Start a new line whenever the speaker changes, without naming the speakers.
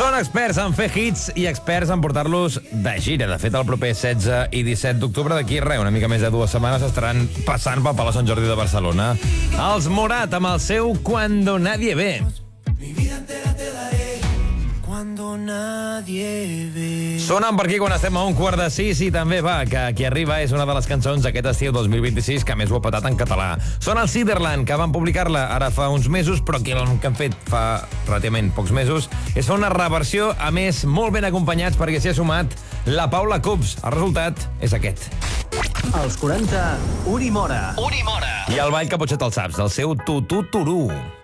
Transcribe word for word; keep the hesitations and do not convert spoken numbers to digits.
Són experts en fer hits i experts en portar-los de gira. De fet, el proper setze i disset d'octubre d'aquí res, una mica més de dues setmanes, estaran passant pel Palau Sant Jordi de Barcelona. Els Morat, amb el seu Cuando Nadie Ve. Mi vida entera te daré cuando nadie ve. Sonen per aquí quan estem a un quart de sis i també va, que Qui arriba és una de les cançons d'aquest estiu dos mil vint-i-sis que més ho ha patat en català. Són els Ciderland, que van publicar-la ara fa uns mesos, però que el que han fet fa relativament pocs mesos és fer una reversió, a més, molt ben acompanyats, perquè s'hi ha sumat la Paula Cubs. El resultat és aquest.
Els quaranta, Uri Mora.
Uri Mora.
I el ball que potser te'l saps, del seu Tu Tu Turú.